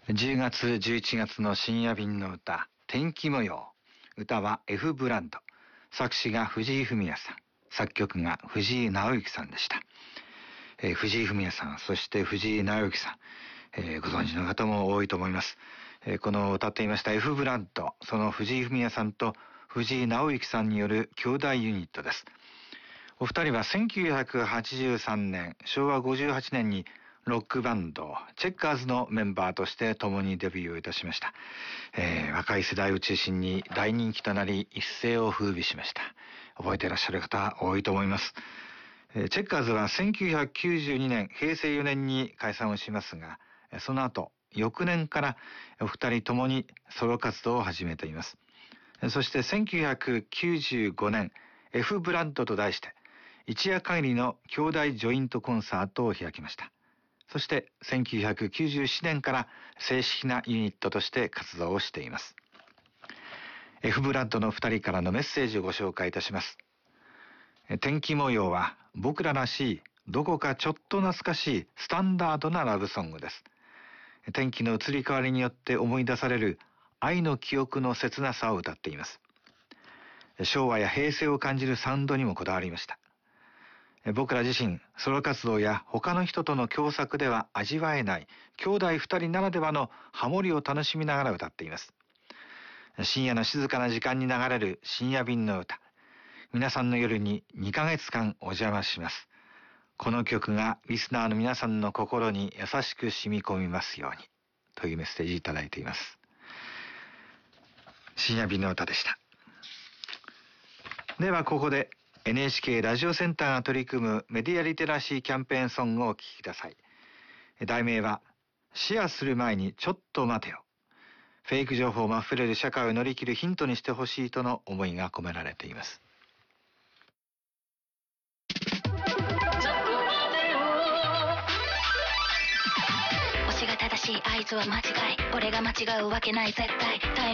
10月11月の深夜便の歌、天気模様。歌は F ブランド、作詞が藤井フミヤさん、作曲が藤井直之さんでした。藤井フミヤさん、そして藤井直之さん、ご存知の方も多いと思います。この歌っていました F ブランド、その藤井フミヤさんと藤井直之さんによる兄弟ユニットです。お二人は1983年、昭和58年にロックバンドチェッカーズのメンバーとして共にデビューいたしました。若い世代を中心に大人気となり一世を風靡しました。覚えていらっしゃる方多いと思います。チェッカーズは1992年平成4年に解散をしますが、その後翌年からお二人ともにソロ活動を始めています。そして1995年 F ブランドと題して一夜限りの兄弟ジョイントコンサートを開きました。そして1997年から正式なユニットとして活動をしています。F ブラッドの2人からのメッセージをご紹介いたします。天気模様は僕ららしい、どこかちょっと懐かしいスタンダードなラブソングです。天気の移り変わりによって思い出される愛の記憶の切なさを歌っています。昭和や平成を感じるサウンドにもこだわりました。僕ら自身、ソロ活動や他の人との共作では味わえない兄弟2人ならではのハモリを楽しみながら歌っています。深夜の静かな時間に流れる深夜便の歌。皆さんの夜に2ヶ月間お邪魔します。この曲がリスナーの皆さんの心に優しく染み込みますように。というメッセージいただいています。深夜便の歌でした。ではここでNHK ラジオセンターが取り組むメディアリテラシーキャンペーンソングをお聴きください。題名はシェアする前にちょっと待てよ。フェイク情報をあふれる社会を乗り切るヒントにしてほしいとの思いが込められています。 推しが正しい合図は間違い、俺が間違うわけない絶対。